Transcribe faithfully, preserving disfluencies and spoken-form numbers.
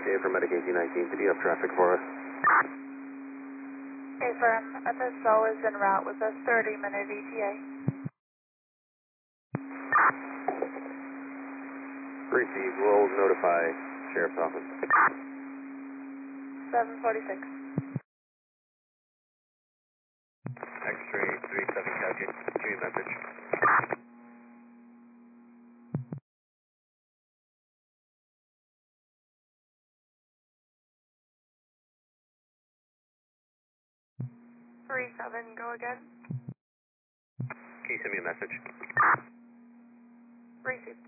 for Medic eighteen nineteen, did you have traffic for us? Affirm, F S O is en route with a thirty minute E T A. Received, we'll notify Sheriff's Office. seven forty-six. X-ray three seven Captain, give me a message. three seven, go again. Can you send me a message? Received.